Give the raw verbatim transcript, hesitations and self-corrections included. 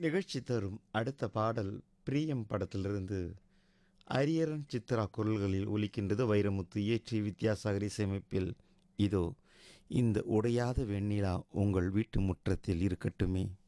நிகழ்ச்சி தரும் அடுத்த பாடல் பிரியம் படத்திலிருந்து அரியரன் சித்ரா குரல்களில் ஒலிக்கின்றது. வைரமுத்து இயற்றி வித்யாசாகர் இசையமைப்பில் இதோ இந்த உடையாத வெண்ணிலா உங்கள் வீட்டு முற்றத்தில் இருக்கட்டுமே.